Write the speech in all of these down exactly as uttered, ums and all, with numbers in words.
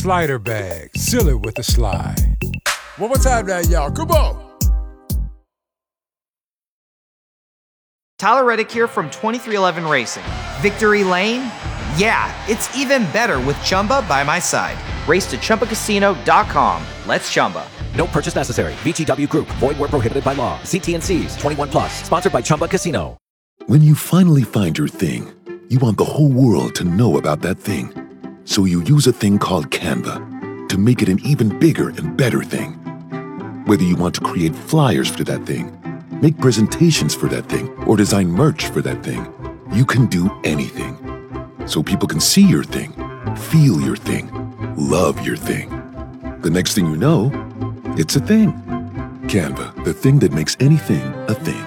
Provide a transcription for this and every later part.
slider bag. Seal it with a slide. One more time now, y'all. Come on. Tyler Reddick here from twenty-three eleven Racing. Victory Lane? Yeah, it's even better with Chumba by my side. Race to Chumba Casino dot com. Let's Chumba. No purchase necessary. V G W Group. Void where prohibited by law. See T and C's. twenty-one plus. Sponsored by Chumba Casino. When you finally find your thing, you want the whole world to know about that thing. So you use a thing called Canva to make it an even bigger and better thing. Whether you want to create flyers for that thing, make presentations for that thing, or design merch for that thing, you can do anything. So people can see your thing, feel your thing, love your thing. The next thing you know, it's a thing. Canva, the thing that makes anything a thing.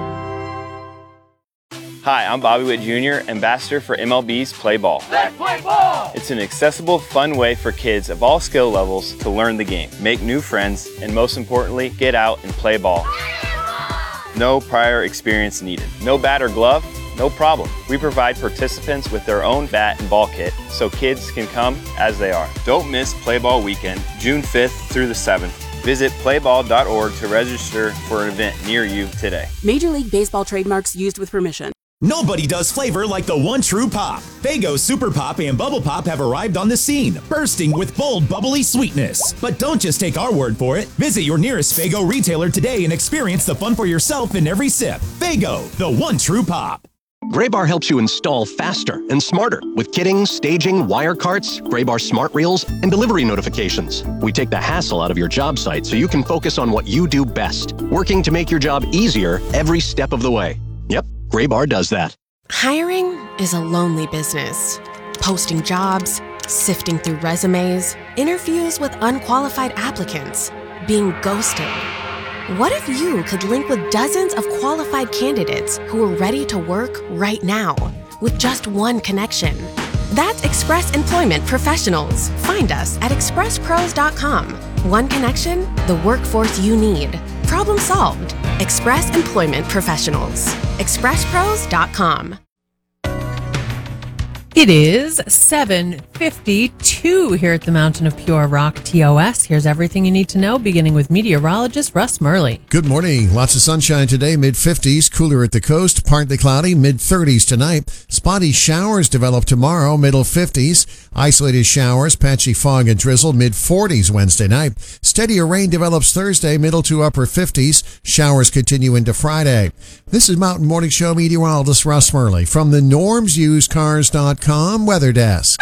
Hi, I'm Bobby Witt Junior, ambassador for M L B's Play Ball. Let's play ball! It's an accessible, fun way for kids of all skill levels to learn the game, make new friends, and most importantly, get out and play ball. No prior experience needed. No bat or glove? No problem. We provide participants with their own bat and ball kit so kids can come as they are. Don't miss Play Ball Weekend, June fifth through the seventh. Visit play ball dot org to register for an event near you today. Major League Baseball trademarks used with permission. Nobody does flavor like the one true pop. Faygo Super Pop and Bubble Pop have arrived on the scene, bursting with bold, bubbly sweetness. But don't just take our word for it. Visit your nearest Faygo retailer today and experience the fun for yourself in every sip. Faygo, the one true pop. Graybar helps you install faster and smarter with kitting, staging, wire carts, Graybar smart reels, and delivery notifications. We take the hassle out of your job site so you can focus on what you do best, working to make your job easier every step of the way. Yep, Graybar does that. Hiring is a lonely business. Posting jobs, sifting through resumes, interviews with unqualified applicants, being ghosted. What if you could link with dozens of qualified candidates who are ready to work right now with just one connection? That's Express Employment Professionals. Find us at express pros dot com. One connection, the workforce you need. Problem solved. Express Employment Professionals. express pros dot com. It is seven fifty-two here at the Mountain of Pure Rock T O S. Here's everything you need to know, beginning with meteorologist Russ Murley. Good morning. Lots of sunshine today, mid-fifties. Cooler at the coast, partly cloudy, mid-thirties tonight. Spotty showers develop tomorrow, middle fifties. Isolated showers, patchy fog and drizzle, mid-forties Wednesday night. Steadier rain develops Thursday, middle to upper fifties. Showers continue into Friday. This is Mountain Morning Show meteorologist Russ Murley from the norms used cars dot com weather desk.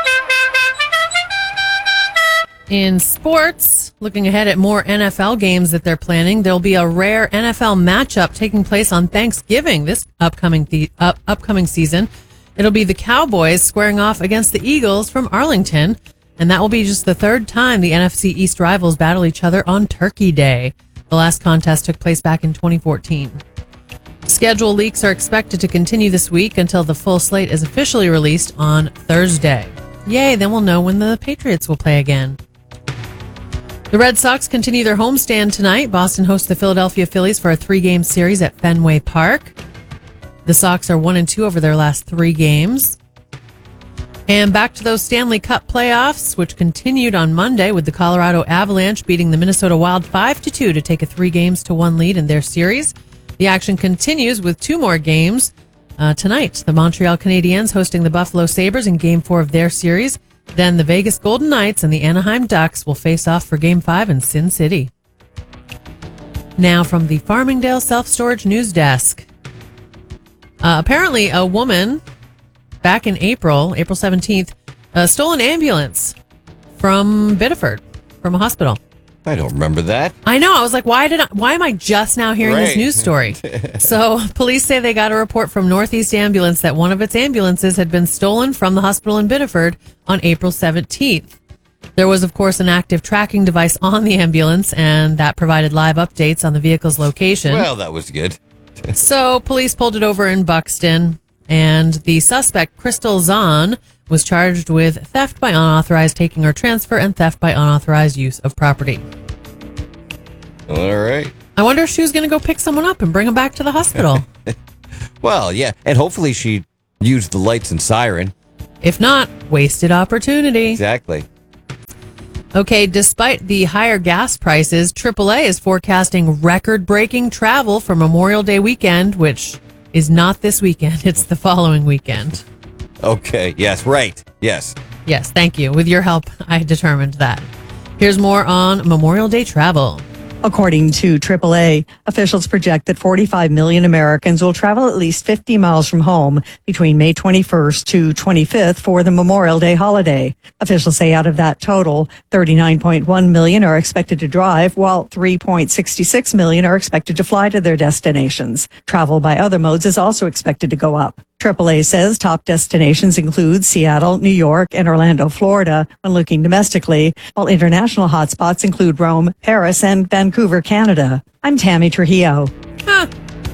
In sports, looking ahead at more N F L games that they're planning, there'll be a rare N F L matchup taking place on Thanksgiving this upcoming the, uh, upcoming season. It'll be the Cowboys squaring off against the Eagles from Arlington, and that will be just the third time the N F C East rivals battle each other on Turkey Day. The last contest took place back in twenty fourteen. Schedule leaks are expected to continue this week until the full slate is officially released on Thursday. Yay, then we'll know when the Patriots will play again. The Red Sox continue their homestand tonight. Boston hosts the Philadelphia Phillies for a three-game series at Fenway Park. The Sox are one and two over their last three games. And back to those Stanley Cup playoffs, which continued on Monday with the Colorado Avalanche beating the Minnesota Wild five to two to take a three games to one lead in their series. The action continues with two more games uh, tonight. The Montreal Canadiens hosting the Buffalo Sabres in Game four of their series. Then the Vegas Golden Knights and the Anaheim Ducks will face off for Game five in Sin City. Now from the Farmingdale Self-Storage News Desk. Uh, apparently a woman back in April, April seventeenth, uh, stole an ambulance from Biddeford, from a hospital. I don't remember that. I know. I was like, why did I, why am I just now hearing right. this news story? So police say they got a report from Northeast Ambulance that one of its ambulances had been stolen from the hospital in Biddeford on April seventeenth. There was, of course, an active tracking device on the ambulance, and that provided live updates on the vehicle's location. Well, that was good. So police pulled it over in Buxton, and the suspect, Crystal Zahn, was charged with theft by unauthorized taking or transfer and theft by unauthorized use of property. All right. I wonder if she was going to go pick someone up and bring them back to the hospital. Well, yeah, and hopefully she used the lights and siren. If not, wasted opportunity. Exactly. Okay, despite the higher gas prices, triple A is forecasting record-breaking travel for Memorial Day weekend, which is not this weekend. It's the following weekend. Okay. Yes. Right. Yes. Yes, thank you. With your help, I determined that. Here's more on Memorial Day travel. According to triple A, officials project that forty-five million Americans will travel at least fifty miles from home between May twenty-first to twenty-fifth for the Memorial Day holiday. Officials say out of that total, thirty-nine point one million are expected to drive, while three point six six million are expected to fly to their destinations. Travel by other modes is also expected to go up. triple A says top destinations include Seattle, New York, and Orlando, Florida, when looking domestically, while international hotspots include Rome, Paris, and Vancouver, Canada. I'm Tammy Trujillo. Huh.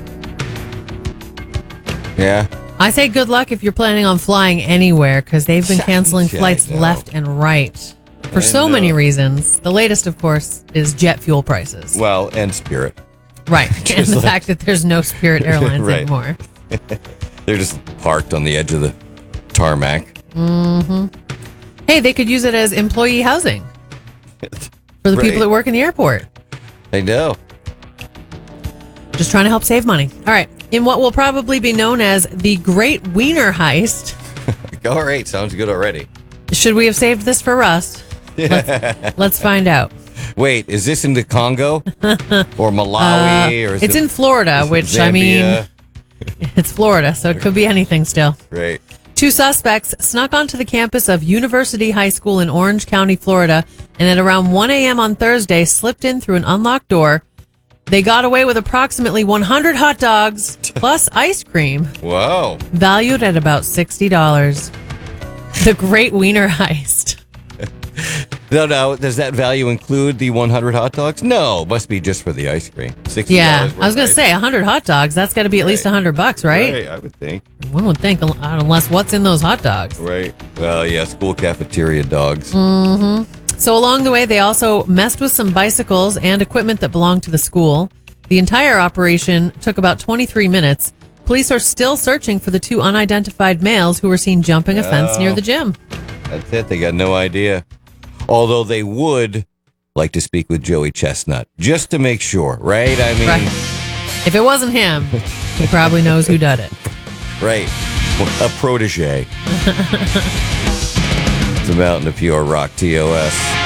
Yeah. I say good luck if you're planning on flying anywhere, because they've been canceling Yeah, flights I know. left and right for I so know. many reasons. The latest, of course, is jet fuel prices. Well, and Spirit. Right. And Just the like- fact that there's no Spirit Airlines Right. anymore. They're just parked on the edge of the tarmac. hmm Hey, they could use it as employee housing for the Right. people that work in the airport. I know. Just trying to help save money. All right. In what will probably be known as the Great Wiener Heist. All right. Sounds good already. Should we have saved this for Rust? Let's, let's find out. Wait, is this in the Congo or Malawi? Uh, or is it's it in Florida, which Zambia? I mean, it's Florida, so it could be anything still. Right. Two suspects snuck onto the campus of University High School in Orange County, Florida, and at around one a.m. on Thursday slipped in through an unlocked door. They got away with approximately one hundred hot dogs plus ice cream, Whoa. valued at about sixty dollars. The Great Wiener Heist. No, no. Does that value include the one hundred hot dogs? No, must be just for the ice cream. sixty Yeah, dollars I was going to say one hundred hot dogs. That's got to be at least one hundred bucks, right? Right, I would think. One would think, unless what's in those hot dogs. Right. Well, yeah, school cafeteria dogs. hmm So along the way, they also messed with some bicycles and equipment that belonged to the school. The entire operation took about twenty-three minutes. Police are still searching for the two unidentified males who were seen jumping a fence Oh. near the gym. That's it. They got no idea. Although they would like to speak with Joey Chestnut just to make sure, right? I mean, Right. If it wasn't him, he probably knows who did it. right. A protege. It's a Mountain of Pure Rock T O S.